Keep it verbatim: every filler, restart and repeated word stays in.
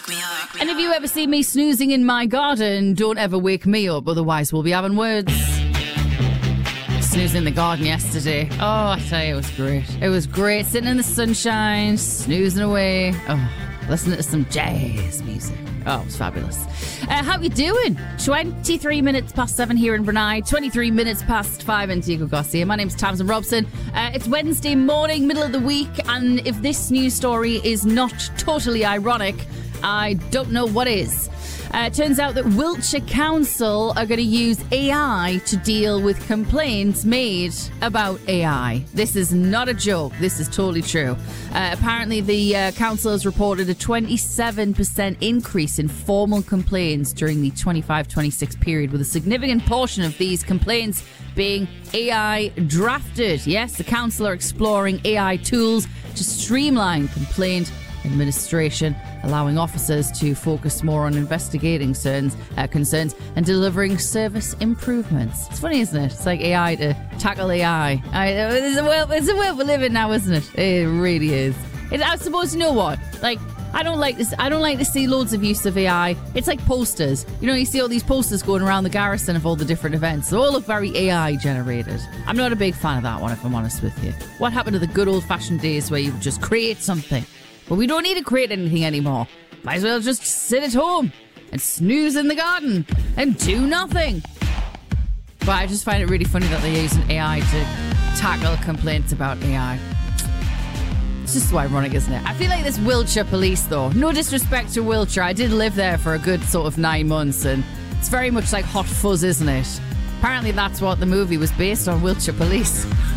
wake me up. And if you ever see me snoozing in my garden, don't ever wake me up, otherwise we'll be having words. Snoozing in the garden yesterday. Oh, I tell you, it was great. It was great. Sitting in the sunshine, snoozing away. Oh, listening to some jazz music. Oh, it was fabulous. Uh, how you doing? twenty-three minutes past seven here in Brunei. twenty-three minutes past five in Diego Garcia. My name's Tamsin Robson. Uh, it's Wednesday morning, middle of the week. And if this news story is not totally ironic, I don't know what is. Uh, it turns out that Wiltshire Council are going to use A I to deal with complaints made about A I. This is not a joke. This is totally true. Uh, apparently, the uh, council has reported a twenty-seven percent increase in formal complaints during the twenty-five twenty-six period, with a significant portion of these complaints being A I drafted. Yes, the council are exploring A I tools to streamline complaint administration, allowing officers to focus more on investigating concerns, uh, concerns and delivering service improvements. It's funny, isn't it? It's like A I to tackle A I. I it's, a world, it's a world we live in now, isn't it? It really is. It, I suppose, you know what? Like, I don't like this. I don't like to see loads of use of A I. It's like posters. You know, you see all these posters going around the garrison of all the different events. They all look very A I generated. I'm not a big fan of that one, if I'm honest with you. What happened to the good old-fashioned days where you would just create something? But we don't need to create anything anymore. Might as well just sit at home and snooze in the garden and do nothing. But I just find it really funny that they're using A I to tackle complaints about A I. It's just so ironic, isn't it? I feel like this Wiltshire police, though. No disrespect to Wiltshire. I did live there for a good sort of nine months, and it's very much like Hot Fuzz, isn't it? Apparently that's what the movie was based on, Wiltshire Police.